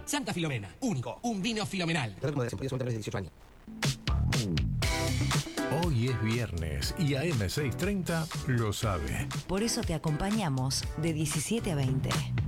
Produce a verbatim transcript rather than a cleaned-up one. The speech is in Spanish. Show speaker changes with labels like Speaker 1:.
Speaker 1: Santa Filomena, único, un vino filomenal.
Speaker 2: de dieciocho años.
Speaker 3: Hoy es viernes y A M seiscientos treinta lo sabe.
Speaker 4: Por eso te acompañamos de diecisiete a veinte.